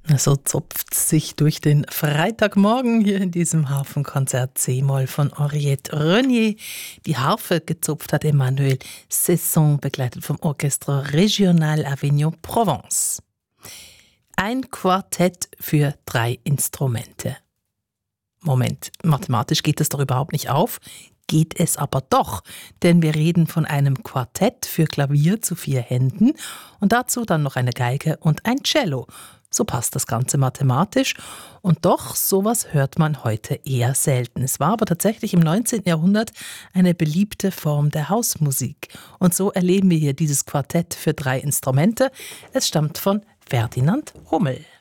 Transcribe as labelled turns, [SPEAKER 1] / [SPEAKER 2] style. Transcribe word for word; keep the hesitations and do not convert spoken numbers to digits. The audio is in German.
[SPEAKER 1] So zupft sich durch den Freitagmorgen hier in diesem Harfenkonzert C-Moll von Henriette Renier. Die Harfe gezupft hat Emmanuel Cesson, begleitet vom Orchestre Régional Avignon Provence. Ein Quartett für drei Instrumente. Moment, mathematisch geht das doch überhaupt nicht auf. Geht es aber doch, denn wir reden von einem Quartett für Klavier zu vier Händen und dazu dann noch eine Geige und ein Cello. So passt das Ganze mathematisch und doch, sowas hört man heute eher selten. Es war aber tatsächlich im neunzehnten Jahrhundert eine beliebte Form der Hausmusik. Und so erleben wir hier dieses Quartett für drei Instrumente. Es stammt von Ferdinand Hummel.